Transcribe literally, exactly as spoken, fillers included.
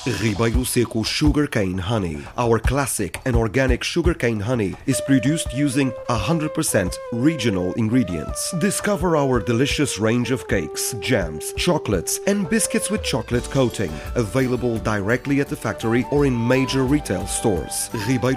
Ribeiro Seco Sugarcane Honey. Our classic and organic sugarcane honey is produced using one hundred percent regional ingredients. Discover our delicious range of cakes, jams, chocolates, and biscuits with chocolate coating, available directly at the factory or in major retail stores. Ribeiro